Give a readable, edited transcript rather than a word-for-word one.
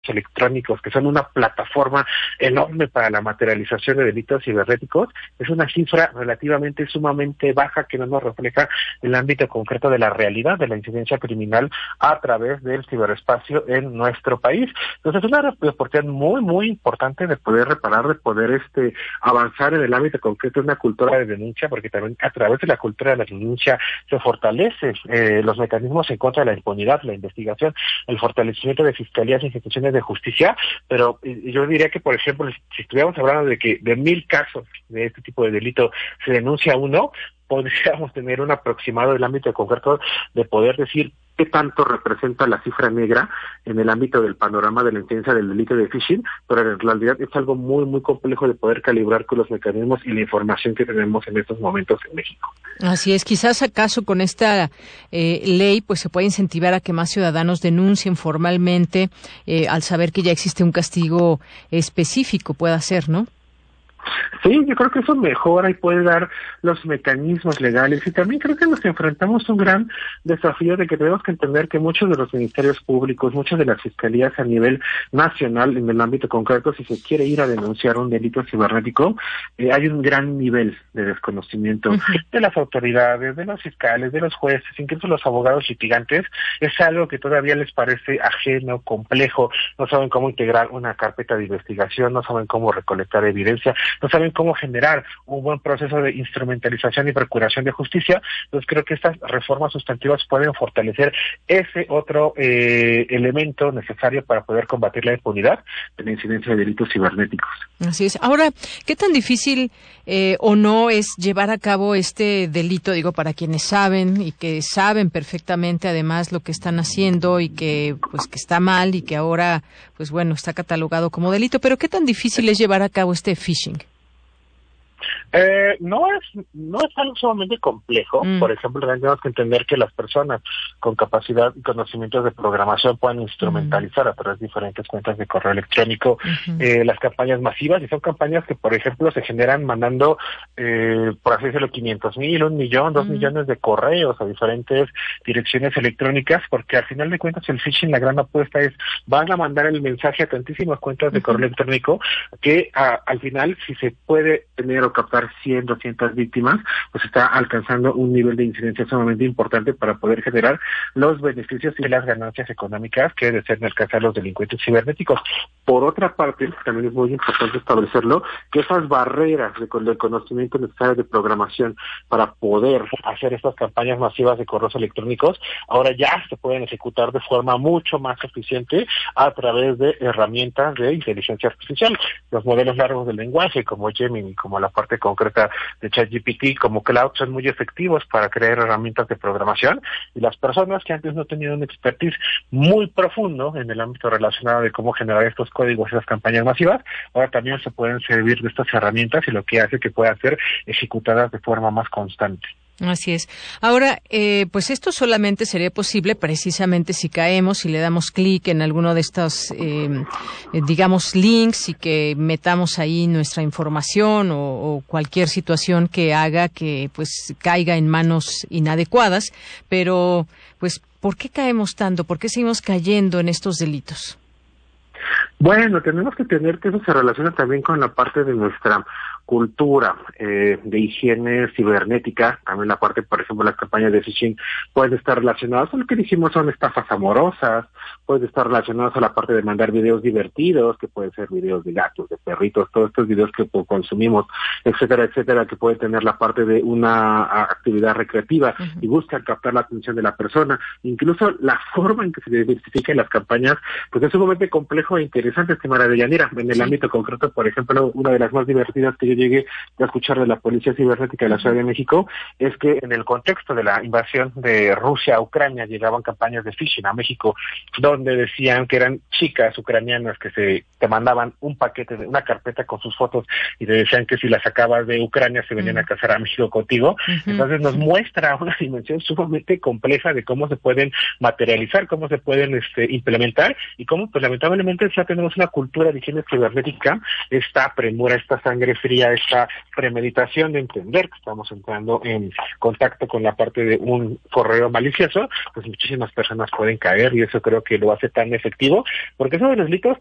electrónicos, que son una plataforma enorme para la materialización de delitos cibernéticos, es una cifra relativamente sumamente baja que no nos refleja el ámbito concreto de la realidad de la incidencia criminal a través del ciberespacio en nuestro país. Entonces es una oportunidad muy, muy importante de poder reparar, de poder avanzar en el ámbito concreto de una cultura de denuncia, porque también a través de la cultura de la denuncia se fortalece los mecanismos en contra de la impunidad, la investigación, el fortalecimiento de fiscalías e instituciones de justicia, pero yo diría que, por ejemplo, si estuviéramos hablando de que de 1,000 casos de este tipo de delito se denuncia uno, podríamos tener un aproximado del ámbito concreto de poder decir qué tanto representa la cifra negra en el ámbito del panorama de la incidencia del delito de phishing, pero en realidad es algo muy, muy complejo de poder calibrar con los mecanismos y la información que tenemos en estos momentos en México. Así es, quizás acaso con esta ley pues se puede incentivar a que más ciudadanos denuncien formalmente al saber que ya existe un castigo específico, pueda ser, ¿no? Sí, yo creo que eso mejora y puede dar los mecanismos legales, y también creo que nos enfrentamos a un gran desafío de que tenemos que entender que muchos de los ministerios públicos, muchas de las fiscalías a nivel nacional, en el ámbito concreto, si se quiere ir a denunciar un delito cibernético, hay un gran nivel de desconocimiento de las autoridades, de los fiscales, de los jueces, incluso los abogados litigantes. Es algo que todavía les parece ajeno, complejo, no saben cómo integrar una carpeta de investigación, no saben cómo recolectar evidencia, no saben cómo generar un buen proceso de instrumentalización y procuración de justicia. Entonces creo que estas reformas sustantivas pueden fortalecer ese otro elemento necesario para poder combatir la impunidad de la incidencia de delitos cibernéticos. Así es. Ahora, ¿qué tan difícil o no es llevar a cabo este delito? Digo, para quienes saben y que saben perfectamente además lo que están haciendo y que pues que está mal y que ahora pues bueno, está catalogado como delito, pero ¿qué tan difícil es llevar a cabo este phishing? No es algo sumamente complejo. Por ejemplo, tenemos que entender que las personas con capacidad y conocimientos de programación pueden instrumentalizar a través de diferentes cuentas de correo electrónico las campañas masivas, y son campañas que, por ejemplo, se generan mandando, por así decirlo, 500,000, 1,000,000, 2,000,000 de correos a diferentes direcciones electrónicas, porque al final de cuentas el phishing, la gran apuesta es, van a mandar el mensaje a tantísimas cuentas de correo electrónico que al final, si se puede tener o captar 100, 200 víctimas, pues está alcanzando un nivel de incidencia sumamente importante para poder generar los beneficios y las ganancias económicas que desean alcanzar los delincuentes cibernéticos. Por otra parte, también es muy importante establecerlo, que esas barreras del conocimiento necesario de programación para poder hacer estas campañas masivas de correos electrónicos, ahora ya se pueden ejecutar de forma mucho más eficiente a través de herramientas de inteligencia artificial. Los modelos largos del lenguaje, como Gemini, como la parte concreta de ChatGPT, como Cloud, son muy efectivos para crear herramientas de programación, y las personas que antes no tenían un expertise muy profundo en el ámbito relacionado de cómo generar estos códigos y las campañas masivas, ahora también se pueden servir de estas herramientas, y lo que hace que puedan ser ejecutadas de forma más constante. Así es. Ahora, pues esto solamente sería posible precisamente si caemos y le damos clic en alguno de estos, digamos, links, y que metamos ahí nuestra información o cualquier situación que haga que pues caiga en manos inadecuadas. Pero, pues, ¿por qué caemos tanto? ¿Por qué seguimos cayendo en estos delitos? Bueno, tenemos que entender que eso se relaciona también con la parte de nuestra cultura de higiene cibernética. También la parte, por ejemplo, las campañas de phishing pueden estar relacionadas con lo que dijimos, son estafas amorosas, pueden estar relacionadas a la parte de mandar videos divertidos, que pueden ser videos de gatos, de perritos, todos estos videos que consumimos, etcétera, etcétera, que puede tener la parte de una actividad recreativa y buscan captar la atención de la persona. Incluso la forma en que se diversifican las campañas, pues es sumamente complejo e interesante, estimada Deyanira. En el ámbito concreto, por ejemplo, una de las más divertidas que yo llegué a escuchar de la Policía Cibernética de la Ciudad de México es que en el contexto de la invasión de Rusia a Ucrania llegaban campañas de phishing a México, donde decían que eran chicas ucranianas que te mandaban un paquete, de una carpeta con sus fotos, y te decían que si las sacabas de Ucrania se venían a casar a México contigo. Entonces nos muestra una dimensión sumamente compleja de cómo se pueden materializar, cómo se pueden implementar, y cómo pues lamentablemente ya tenemos una cultura de higiene cibernética, esta premura, esta sangre fría haya esta premeditación de entender que estamos entrando en contacto con la parte de un correo malicioso, pues muchísimas personas pueden caer, y eso creo que lo hace tan efectivo, porque esos delitos